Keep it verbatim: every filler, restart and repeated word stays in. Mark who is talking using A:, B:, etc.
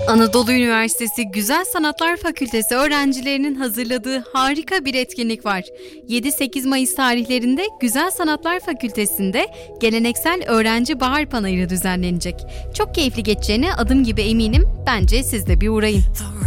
A: Anadolu Üniversitesi Güzel Sanatlar Fakültesi öğrencilerinin hazırladığı harika bir etkinlik var. yedi sekiz Mayıs tarihlerinde Güzel Sanatlar Fakültesi'nde geleneksel öğrenci bahar panayırı düzenlenecek. Çok keyifli geçeceğine adım gibi eminim. Bence siz de bir uğrayın.